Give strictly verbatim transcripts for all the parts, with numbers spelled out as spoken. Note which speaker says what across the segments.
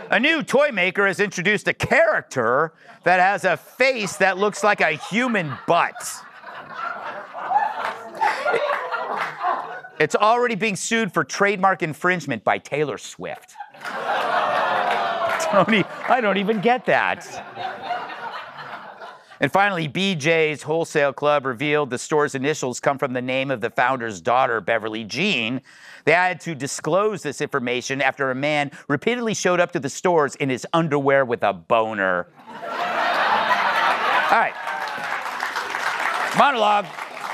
Speaker 1: A new toy maker has introduced a character that has a face that looks like a human butt. It's already being sued for trademark infringement by Taylor Swift. Tony, I don't even get that. And finally, B J's Wholesale Club revealed the store's initials come from the name of the founder's daughter, Beverly Jean. They had to disclose this information after a man repeatedly showed up to the stores in his underwear with a boner. All right. Monologue.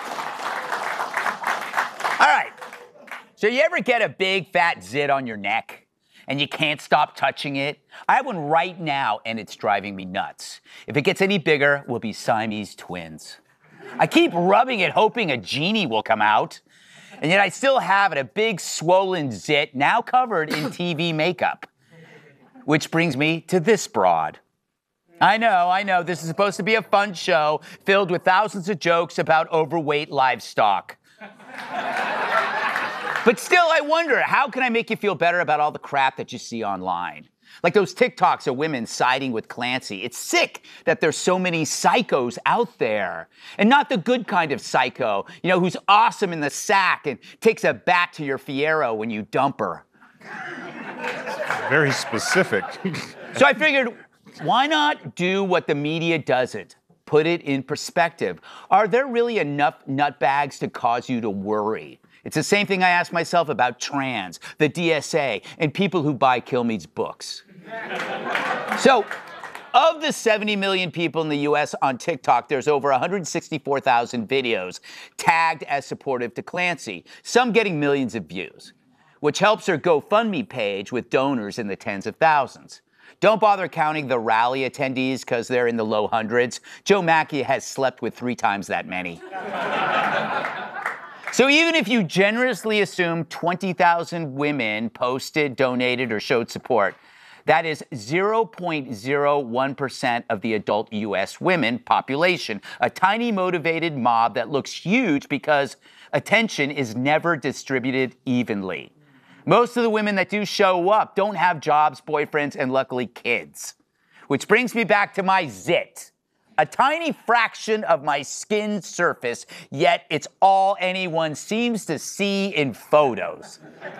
Speaker 1: All right. So you ever get a big fat zit on your neck and you can't stop touching it? I have one right now and it's driving me nuts. If it gets any bigger, we'll be Siamese twins. I keep rubbing it hoping a genie will come out, and yet I still have it, a big swollen zit now covered in T V makeup. Which brings me to this broad. I know, I know, this is supposed to be a fun show filled with thousands of jokes about overweight livestock. But still, I wonder, how can I make you feel better about all the crap that you see online? Like those TikToks of women siding with Clancy. It's sick that there's so many psychos out there. And not the good kind of psycho, you know, who's awesome in the sack and takes a bat to your Fiero when you dump her.
Speaker 2: Very specific.
Speaker 1: So I figured, why not do what the media doesn't? Put it in perspective. Are there really enough nutbags to cause you to worry? It's the same thing I ask myself about trans, the D S A, and people who buy Kilmeade's books. So, of the seventy million people in the U S on TikTok, there's over one hundred sixty-four thousand videos tagged as supportive to Clancy, some getting millions of views, which helps her GoFundMe page with donors in the tens of thousands. Don't bother counting the rally attendees because they're in the low hundreds. Joe Mackey has slept with three times that many. So even if you generously assume twenty thousand women posted, donated, or showed support, that is zero point zero one percent of the adult U S women population, a tiny motivated mob that looks huge because attention is never distributed evenly. Most of the women that do show up don't have jobs, boyfriends, and luckily kids. Which brings me back to my zit. A tiny fraction of my skin surface, yet it's all anyone seems to see in photos.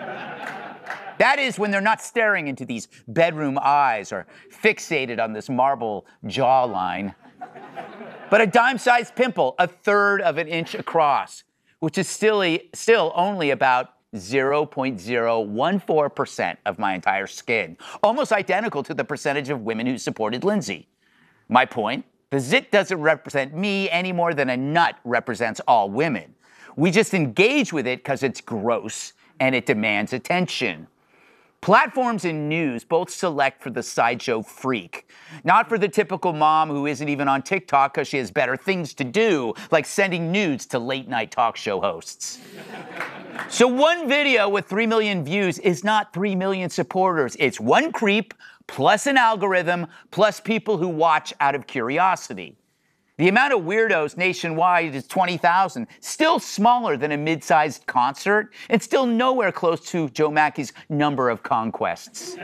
Speaker 1: That is when they're not staring into these bedroom eyes or fixated on this marble jawline. But a dime-sized pimple, a third of an inch across, which is still, still only about zero point zero one four percent of my entire skin, almost identical to the percentage of women who supported Lindsay. My point? The zit doesn't represent me any more than a nut represents all women. We just engage with it because it's gross and it demands attention. Platforms and news both select for the sideshow freak, not for the typical mom who isn't even on TikTok because she has better things to do, like sending nudes to late-night talk show hosts. So one video with three million views is not three million supporters. It's one creep, plus an algorithm, plus people who watch out of curiosity. The amount of weirdos nationwide is twenty thousand, still smaller than a mid-sized concert, and still nowhere close to Joe Mackey's number of conquests.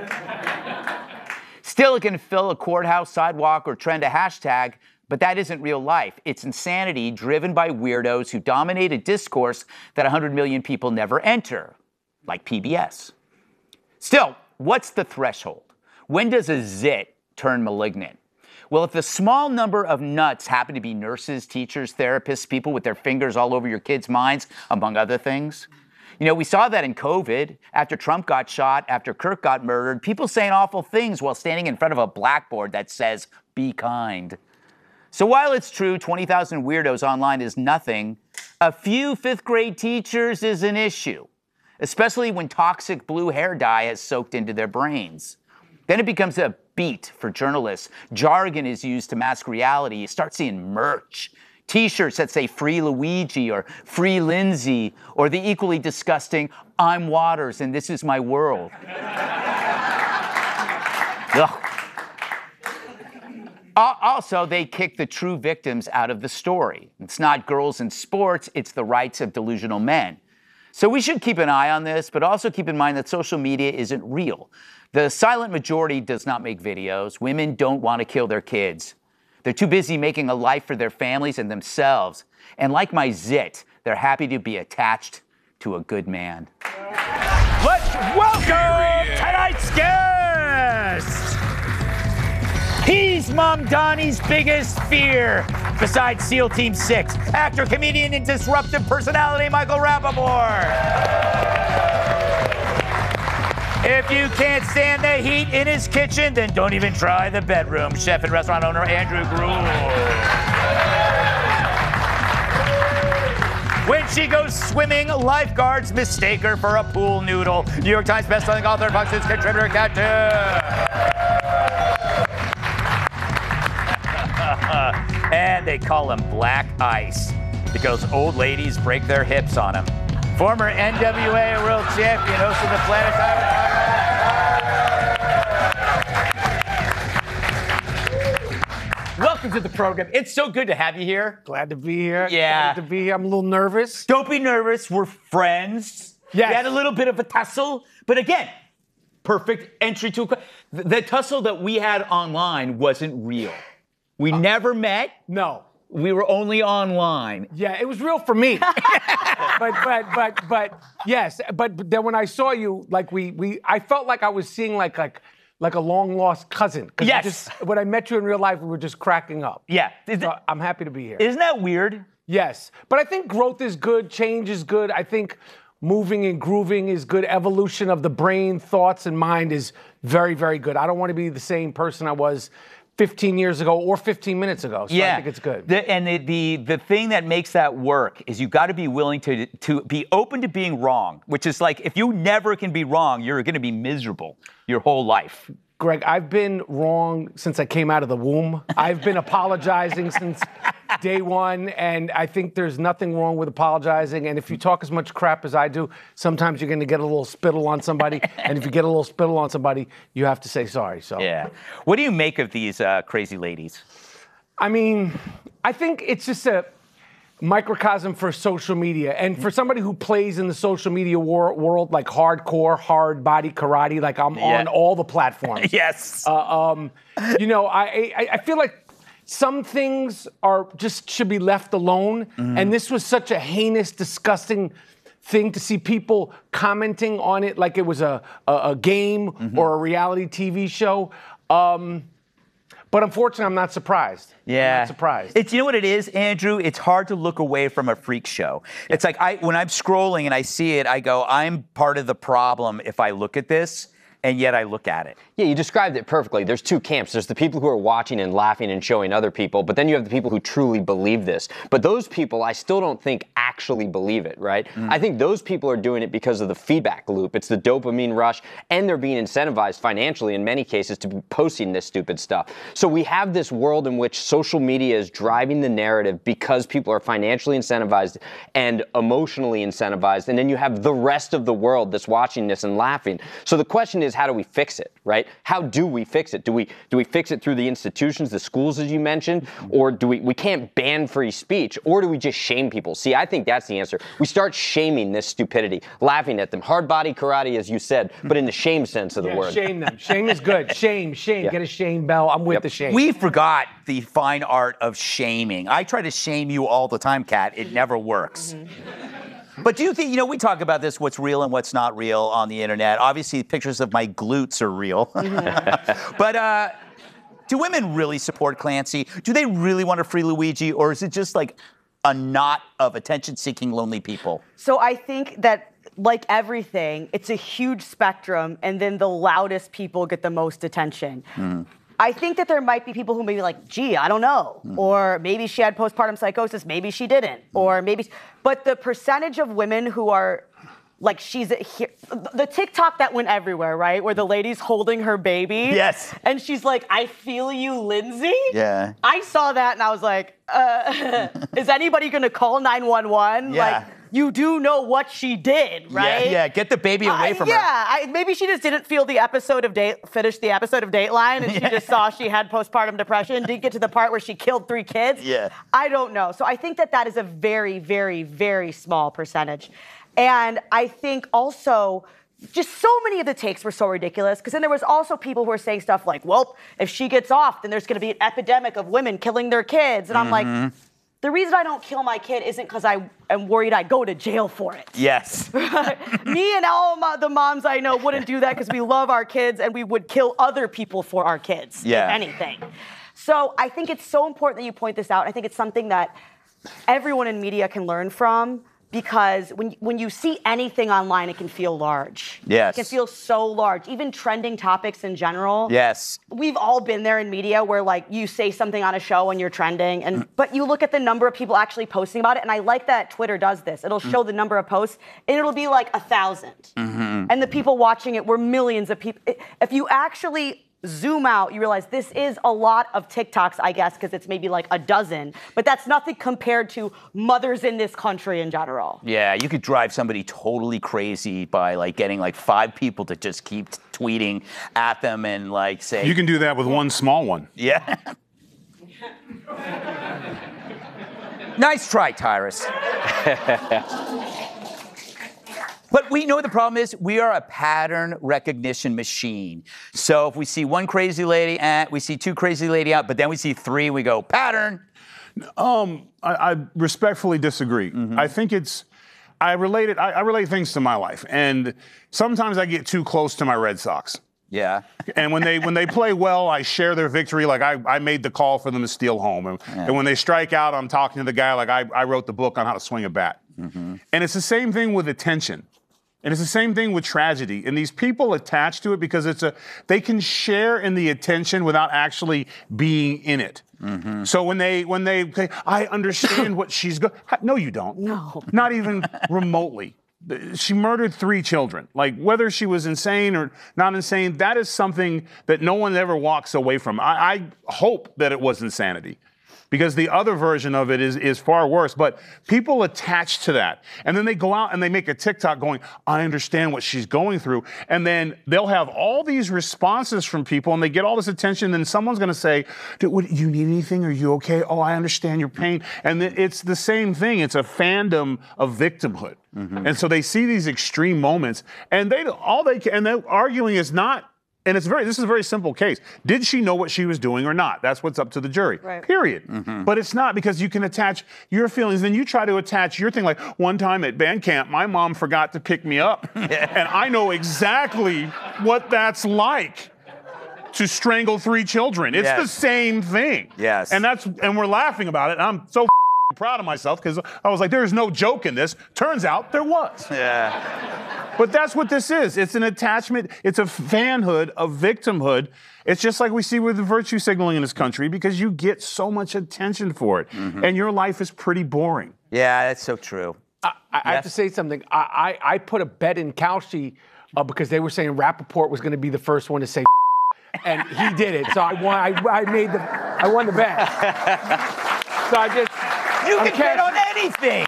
Speaker 1: Still, it can fill a courthouse sidewalk or trend a hashtag, but that isn't real life. It's insanity driven by weirdos who dominate a discourse that one hundred million people never enter, like P B S. Still, what's the threshold? When does a zit turn malignant? Well, if the small number of nuts happen to be nurses, teachers, therapists, people with their fingers all over your kids' minds, among other things. You know, we saw that in COVID, after Trump got shot, after Kirk got murdered, people saying awful things while standing in front of a blackboard that says, "Be kind." So while it's true twenty thousand weirdos online is nothing, a few fifth grade teachers is an issue, especially when toxic blue hair dye has soaked into their brains. Then it becomes a beat for journalists. Jargon is used to mask reality. You start seeing merch. T-shirts that say Free Luigi or Free Lindsay, or the equally disgusting, I'm Waters and this is my world. Ugh. Also, they kick the true victims out of the story. It's not girls in sports, it's the rights of delusional men. So we should keep an eye on this, but also keep in mind that social media isn't real. The silent majority does not make videos. Women don't want to kill their kids. They're too busy making a life for their families and themselves. And like my zit, they're happy to be attached to a good man. Let's welcome tonight's guest. He's Mom Donnie's biggest fear, besides SEAL Team six, actor, comedian, and disruptive personality Michael Rappaport. If you can't stand the heat in his kitchen, then don't even try the bedroom. Chef and restaurant owner Andrew Gruel. When she goes swimming, lifeguards mistake her for a pool noodle. New York Times bestselling author, Fox News contributor, Kat Dukes. And they call him Black Ice because old ladies break their hips on him. Former N W A world champion, host of the Planet Time. Welcome to the program. It's so good to have you here.
Speaker 2: Glad to be here.
Speaker 1: Yeah.
Speaker 2: Glad to be here. I'm a little nervous.
Speaker 1: Don't be nervous. We're friends.
Speaker 2: Yes.
Speaker 1: We had a little bit of a tussle, but again, perfect entry to a... The, the tussle that we had online wasn't real. We uh, never met.
Speaker 2: No.
Speaker 1: We were only online.
Speaker 2: Yeah, it was real for me. but but but but yes, but, but then when I saw you, like we we I felt like I was seeing like like like a long lost cousin.
Speaker 1: Yes.
Speaker 2: Just, when I met you in real life, we were just cracking up.
Speaker 1: Yeah.
Speaker 2: So I'm happy to be here.
Speaker 1: Isn't that weird?
Speaker 2: Yes. But I think growth is good, change is good. I think moving and grooving is good. Evolution of the brain, thoughts, and mind is very, very good. I don't want to be the same person I was fifteen years ago or fifteen minutes ago. So
Speaker 1: yeah.
Speaker 2: I think it's good.
Speaker 1: The, and the, the the thing that makes that work is you've got to be willing to to be open to being wrong, which is like if you never can be wrong, you're going to be miserable your whole life.
Speaker 2: Greg, I've been wrong since I came out of the womb. I've been apologizing since day one, and I think there's nothing wrong with apologizing. And if you talk as much crap as I do, sometimes you're going to get a little spittle on somebody. And if you get a little spittle on somebody, you have to say sorry. So
Speaker 1: yeah. What do you make of these uh, crazy ladies?
Speaker 2: I mean, I think it's just a microcosm for social media. And for somebody who plays in the social media war- world, like hardcore, hard body karate, like I'm
Speaker 1: yeah.
Speaker 2: on all the platforms.
Speaker 1: Yes.
Speaker 2: Uh, um, you know, I, I I feel like some things are just should be left alone. Mm-hmm. And this was such a heinous, disgusting thing to see people commenting on it like it was a, a, a game mm-hmm. or a reality T V show. Um, But unfortunately, I'm not surprised.
Speaker 1: Yeah.
Speaker 2: I'm not surprised.
Speaker 1: It's, you know what it is, Andrew? It's hard to look away from a freak show. It's like I, when I'm scrolling and I see it, I go, I'm part of the problem if I look at this, and yet I look at it.
Speaker 3: Yeah, you described it perfectly. There's two camps. There's the people who are watching and laughing and showing other people, but then you have the people who truly believe this. But those people, I still don't think actually believe it, right? Mm. I think those people are doing it because of the feedback loop. It's the dopamine rush, and they're being incentivized financially in many cases to be posting this stupid stuff. So we have this world in which social media is driving the narrative because people are financially incentivized and emotionally incentivized, and then you have the rest of the world that's watching this and laughing. So the question is, how do we fix it, right? How do we fix it? Do we do we fix it through the institutions, the schools, as you mentioned, or do we we can't ban free speech, or do we just shame people? See, I think that's the answer. We start shaming this stupidity, laughing at them. Hard body karate, as you said, but in the shame sense of the
Speaker 2: yeah,
Speaker 3: word.
Speaker 2: Shame them. Shame is good. Shame, shame. Yeah. Get a shame bell. I'm with
Speaker 3: yep.
Speaker 2: the shame.
Speaker 1: We forgot the fine art of shaming. I try to shame you all the time, Kat. It never works. Mm-hmm. But do you think, you know, we talk about this, what's real and what's not real on the internet. Obviously, pictures of my glutes are real. Mm-hmm. But uh, do women really support Clancy? Do they really want to free Luigi? Or is it just like a knot of attention-seeking lonely people?
Speaker 4: So I think that, like everything, it's a huge spectrum, and then the loudest people get the most attention. Mm. I think that there might be people who may be like, gee, I don't know. Mm. Or maybe she had postpartum psychosis, maybe she didn't. Mm. Or maybe, but the percentage of women who are like, she's, a, here, the TikTok that went everywhere, right? Where the lady's holding her baby.
Speaker 1: Yes.
Speaker 4: And she's like, I feel you, Lindsay.
Speaker 1: Yeah.
Speaker 4: I saw that and I was like, uh, is anybody gonna call nine one one?
Speaker 1: Yeah.
Speaker 4: Like, you do know what she did, right?
Speaker 1: Yeah, yeah. Get the baby away
Speaker 4: uh,
Speaker 1: from
Speaker 4: yeah.
Speaker 1: her.
Speaker 4: Yeah, I, maybe she just didn't feel the episode of date, finish the episode of Dateline, and she
Speaker 1: yeah.
Speaker 4: just saw she had postpartum depression, didn't get to the part where she killed three kids.
Speaker 1: Yeah.
Speaker 4: I don't know. So I think that that is a very, very, very small percentage. And I think also, just so many of the takes were so ridiculous, because then there was also people who were saying stuff like, well, if she gets off, then there's going to be an epidemic of women killing their kids. And I'm
Speaker 1: Mm-hmm.
Speaker 4: like, the reason I don't kill my kid isn't because I am worried I go to jail for it.
Speaker 1: Yes.
Speaker 4: Me and all my, the moms I know wouldn't do that because we love our kids and we would kill other people for our kids,
Speaker 1: Yeah.
Speaker 4: if anything. So I think it's so important that you point this out. I think it's something that everyone in media can learn from, because when, when you see anything online, it can feel large.
Speaker 1: Yes.
Speaker 4: It can feel so large. Even trending topics in general.
Speaker 1: Yes.
Speaker 4: We've all been there in media where, like, you say something on a show and you're trending, and but you look at the number of people actually posting about it, and I like that Twitter does this. It'll show the number of posts, and it'll be like a thousand.
Speaker 1: Mm-hmm.
Speaker 4: And the people watching it were millions of people. If you actually zoom out, you realize this is a lot of TikToks, I guess, because it's maybe like a dozen, but that's nothing compared to mothers in this country in general.
Speaker 1: Yeah, you could drive somebody totally crazy by like getting like five people to just keep tweeting at them and like say.
Speaker 5: You can do that with one small one.
Speaker 1: Yeah. Nice try, Tyrus. But we know what the problem is. We are a pattern recognition machine. So if we see one crazy lady, eh, we see two crazy lady out, but then we see three, we go, pattern.
Speaker 5: Um, I, I respectfully disagree.
Speaker 1: Mm-hmm.
Speaker 5: I think it's, I relate it, I, I relate things to my life. And sometimes I get too close to my Red Sox.
Speaker 1: Yeah.
Speaker 5: And when they when they play well, I share their victory. Like I, I made the call for them to steal home. And,
Speaker 1: Yeah.
Speaker 5: and when they strike out, I'm talking to the guy like I, I wrote the book on how to swing a bat.
Speaker 1: Mm-hmm.
Speaker 5: And it's the same thing with attention. And it's the same thing with tragedy. And these people attach to it because it's a they can share in the attention without actually being in it.
Speaker 1: Mm-hmm.
Speaker 5: So when they when they say, I understand what she's going, no, you don't.
Speaker 4: No.
Speaker 5: Not even remotely. She murdered three children. Like, whether she was insane or not insane, that is something that no one ever walks away from. I, I hope that it was insanity, because the other version of it is, is far worse. But people attach to that. And then they go out and they make a TikTok going, I understand what she's going through. And then they'll have all these responses from people and they get all this attention. And then someone's going to say, do what, you need anything? Are you okay? Oh, I understand your pain. And then it's the same thing. It's a fandom of victimhood. Mm-hmm. And so they see these extreme moments and they all they can, and they're arguing is not. And it's very, this is a very simple case. Did she know what she was doing or not? That's what's up to the jury,
Speaker 4: right.
Speaker 5: Period.
Speaker 1: Mm-hmm.
Speaker 5: But it's not, because you can attach your feelings. Then you try to attach your thing. Like, one time at band camp, my mom forgot to pick me up.
Speaker 1: Yeah.
Speaker 5: And I know exactly what that's like to strangle three children. It's
Speaker 1: Yes.
Speaker 5: the same thing.
Speaker 1: Yes.
Speaker 5: And that's, and we're laughing about it. And I'm so proud of myself because I was like, there's no joke in this. Turns out there was.
Speaker 1: Yeah.
Speaker 5: But that's what this is. It's an attachment. It's a fanhood of victimhood. It's just like we see with the virtue signaling in this country, because you get so much attention for it. Mm-hmm. And your life is pretty boring.
Speaker 1: Yeah, that's so true.
Speaker 2: I, I
Speaker 1: Yes.
Speaker 2: have to say something. I, I, I put a bet in Kalshi uh, because they were saying Rappaport was going to be the first one to say and he did it. So I won. I, I made the. I won the bet. So I just.
Speaker 1: You
Speaker 2: I'm
Speaker 1: can bet
Speaker 2: cash-
Speaker 1: on anything.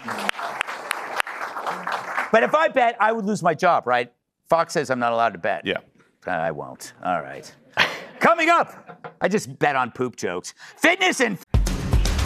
Speaker 1: But if I bet, I would lose my job, right? Fox says I'm not allowed to bet.
Speaker 5: Yeah.
Speaker 1: I won't. All right. Coming up, I just bet on poop jokes. Fitness and